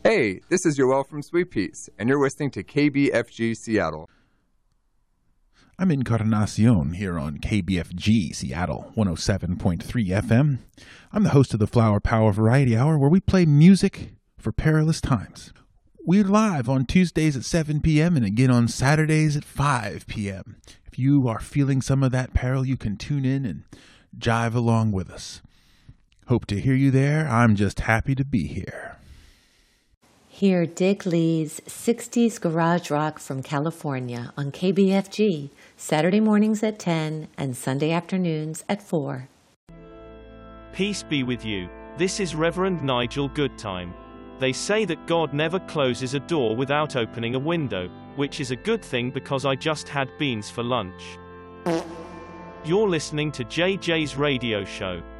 Hey, this is Yoel from Sweet Peas, and you're listening to KBFG Seattle. I'm Encarnacion here on KBFG Seattle 107.3 FM. I'm the host of the Flower Power Variety Hour, where we play music for perilous times. We're live on Tuesdays at 7 p.m. and again on Saturdays at 5 p.m. If you are feeling some of that peril, you can tune in and jive along with us. Hope to hear you there. I'm just happy to be here. Hear Dick Lee's 60s Garage Rock from California on KBFG, Saturday mornings at 10 and Sunday afternoons at 4. Peace be with you. This is Reverend Nigel Goodtime. They say that God never closes a door without opening a window, which is a good thing because I just had beans for lunch. You're listening to JJ's radio show.